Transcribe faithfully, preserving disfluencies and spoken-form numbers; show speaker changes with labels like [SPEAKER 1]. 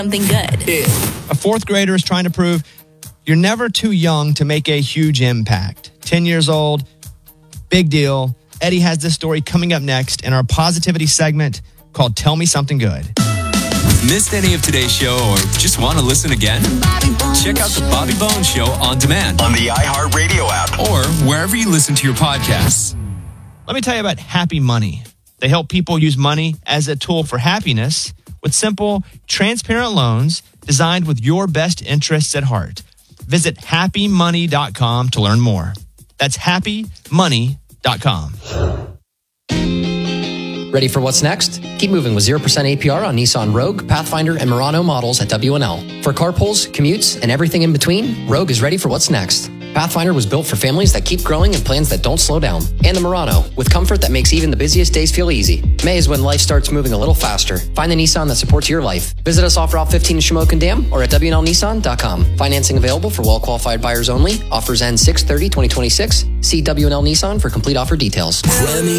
[SPEAKER 1] Something good.
[SPEAKER 2] A fourth grader is trying to prove you're never too young to make a huge impact. ten years old, big deal. Eddie has this story coming up next in our positivity segment called Tell Me Something Good.
[SPEAKER 3] Missed any of today's show or just want to listen again? Check out the Bobby Bones Show on demand
[SPEAKER 4] on the iHeartRadio app
[SPEAKER 3] or wherever you listen to your podcasts.
[SPEAKER 2] Let me tell you about Happy Money. They help people use money as a tool for happiness with simple, transparent loans designed with your best interests at heart. Visit happy money dot com to learn more. That's happy money dot com.
[SPEAKER 5] Ready for what's next? Keep moving with zero percent A P R on Nissan Rogue, Pathfinder, and Murano models at W and L. For carpools, commutes, and everything in between, Rogue is ready for what's next. Pathfinder was built for families that keep growing and plans that don't slow down. And the Murano, with comfort that makes even the busiest days feel easy. May is when life starts moving a little faster. Find the Nissan that supports your life. Visit us off Route fifteen in Shamokin Dam or at W N L Nissan dot com. Financing available for well-qualified buyers only. Offers end six thirty twenty twenty-six. See W N L Nissan for complete offer details.
[SPEAKER 4] Grammy